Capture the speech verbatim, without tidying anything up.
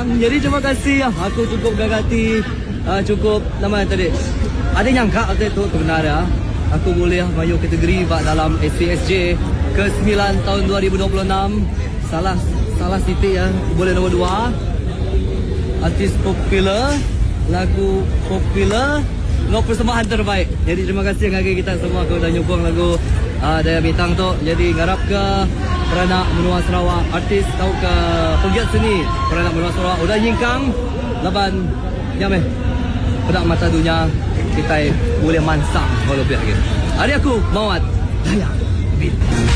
Nyingkang. Jadi terima kasih. Aku cukup gagati, uh, cukup nama tadi. Ada nyangka waktu itu sebenarnya aku boleh masuk kategori bak dalam S C S J ke sembilan tahun dua ribu dua puluh enam. Salah salah titik ya. Boleh nombor dua. Artis popular, lagu popular, lagu persembahan terbaik. Jadi terima kasih ngagi kita semua kau dah nyokong lagu uh, Daya Bintang tu. Jadi ngarap ke peranak menua Sarawak, artis tau ke pegiat seni peranak menua Sarawak udah nyingkang laban nyameh pedak mata dunia kita boleh mansang kalau lebih lagi. Hari aku Mawat Daya Bintang.